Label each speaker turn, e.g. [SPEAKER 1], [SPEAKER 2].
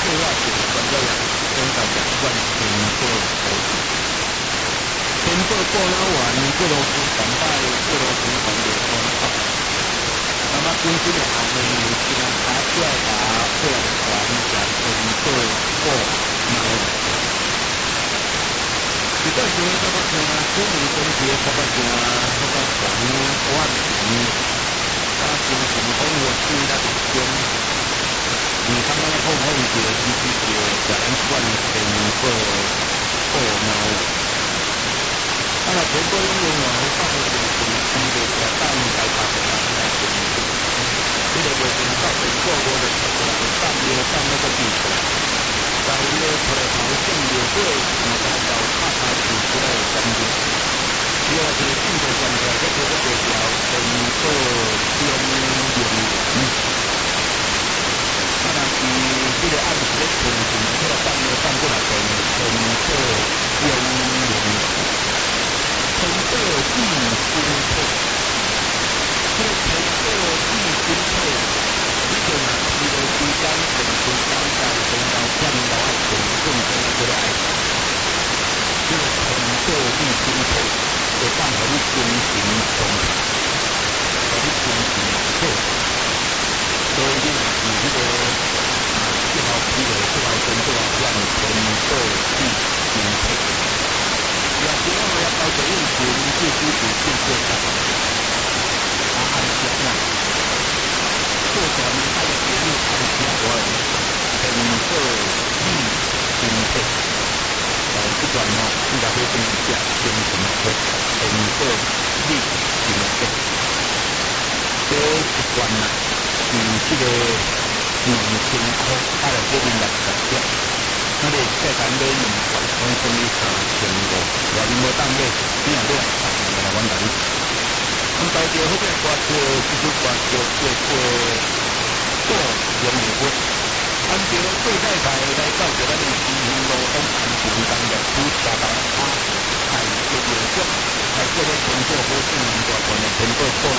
[SPEAKER 1] 计划是专家人跟大家关心这个投资。先做过了完，这个是反带，这个是反的方法。那么根据的行业，其他他表达不能传讲先做过脑。一个是这个是呢，中午中节这个是呢，这个从万平，他进行工作区那边。你刚刚好好一些，就是在关先做过脑。那么全国应用呢，大部分是的在大陆来发展来进行。这个就是到全国我的上那个地方，在约出来朝圣有对，大家看他提出来的观点。第二就是经济上的这个条先做先用。当然是这个按时的进行，这个放过来的，先做用成个地心配，这个成个地心配，这个呢，这个时间成功当下成到降到成功的这个爱，这个成个地心配，就放在你进行中，在你进行做，所以呢，你这个这条皮的这条针这条让成个地心配。也是我们要搞这运行，必须是正确的。按时呢，做全它的节目按时完，成个地心配。这段呢，应该会跟一下先行配，成个地心配。这一段呢，这个2000块，它来这边60点。那你再谈买2罐，我送你3500，我你无当买，你若买3000来阮甲你。咁大家好个挂着，就是挂着做人物分，按照最在台来到这咱的新路东安平当日出下到啊，系这个种，系这个工作好正大部分的全部做